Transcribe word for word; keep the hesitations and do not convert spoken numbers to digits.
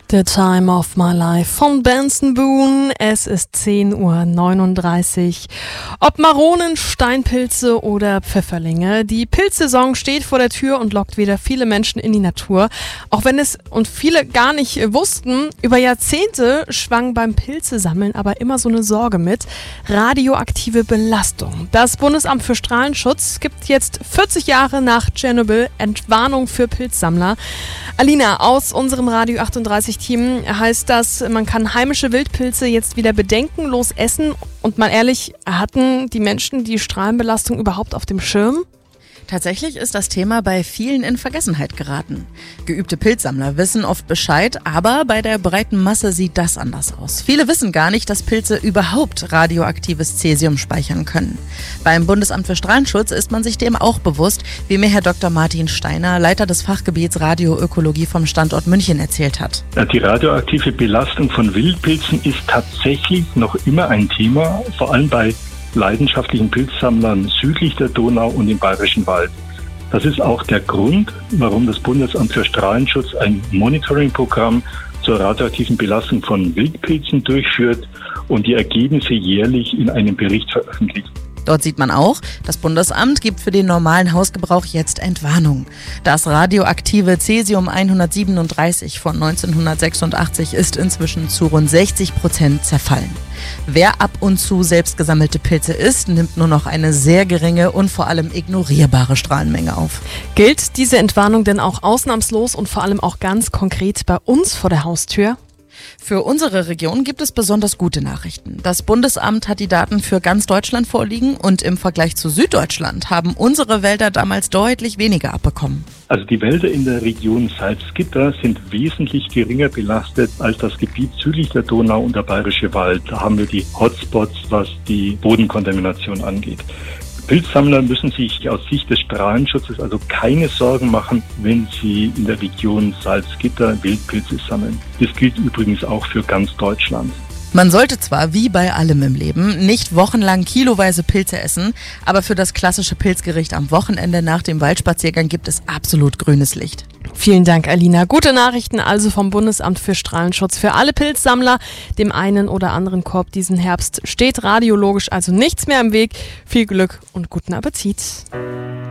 The Time of My Life von Benson Boone. Es ist zehn Uhr neununddreißig. Ob Maronen, Steinpilze oder Pfifferlinge, die Pilzsaison steht vor der Tür und lockt wieder viele Menschen in die Natur. Auch wenn es und viele gar nicht wussten, über Jahrzehnte schwang beim Pilzesammeln aber immer so eine Sorge mit: radioaktive Belastung. Das Bundesamt für Strahlenschutz gibt jetzt vierzig Jahre nach Tschernobyl Entwarnung für Pilzsammler. Alina, aus unserem Radio achtunddreißig Team heißt das, man kann heimische Wildpilze jetzt wieder bedenkenlos essen. Und mal ehrlich, hatten die Menschen die Strahlenbelastung überhaupt auf dem Schirm? Tatsächlich ist das Thema bei vielen in Vergessenheit geraten. Geübte Pilzsammler wissen oft Bescheid, aber bei der breiten Masse sieht das anders aus. Viele wissen gar nicht, dass Pilze überhaupt radioaktives Cäsium speichern können. Beim Bundesamt für Strahlenschutz ist man sich dem auch bewusst, wie mir Herr Doktor Martin Steiner, Leiter des Fachgebiets Radioökologie vom Standort München, erzählt hat. Die radioaktive Belastung von Wildpilzen ist tatsächlich noch immer ein Thema, vor allem bei leidenschaftlichen Pilzsammlern südlich der Donau und im Bayerischen Wald. Das ist auch der Grund, warum das Bundesamt für Strahlenschutz ein Monitoring-Programm zur radioaktiven Belastung von Wildpilzen durchführt und die Ergebnisse jährlich in einem Bericht veröffentlicht. Dort sieht man auch, das Bundesamt gibt für den normalen Hausgebrauch jetzt Entwarnung. Das radioaktive Cäsium hundertsiebenunddreißig von neunzehnhundertsechsundachtzig ist inzwischen zu rund sechzig Prozent zerfallen. Wer ab und zu selbst gesammelte Pilze isst, nimmt nur noch eine sehr geringe und vor allem ignorierbare Strahlenmenge auf. Gilt diese Entwarnung denn auch ausnahmslos und vor allem auch ganz konkret bei uns vor der Haustür? Für unsere Region gibt es besonders gute Nachrichten. Das Bundesamt hat die Daten für ganz Deutschland vorliegen und im Vergleich zu Süddeutschland haben unsere Wälder damals deutlich weniger abbekommen. Also die Wälder in der Region Salzgitter sind wesentlich geringer belastet als das Gebiet südlich der Donau und der Bayerische Wald. Da haben wir die Hotspots, was die Bodenkontamination angeht. Pilzsammler müssen sich aus Sicht des Strahlenschutzes also keine Sorgen machen, wenn sie in der Region Salzgitter Wildpilze sammeln. Das gilt übrigens auch für ganz Deutschland. Man sollte zwar, wie bei allem im Leben, nicht wochenlang kiloweise Pilze essen, aber für das klassische Pilzgericht am Wochenende nach dem Waldspaziergang gibt es absolut grünes Licht. Vielen Dank, Alina. Gute Nachrichten also vom Bundesamt für Strahlenschutz für alle Pilzsammler. Dem einen oder anderen Korb diesen Herbst steht radiologisch also nichts mehr im Weg. Viel Glück und guten Appetit.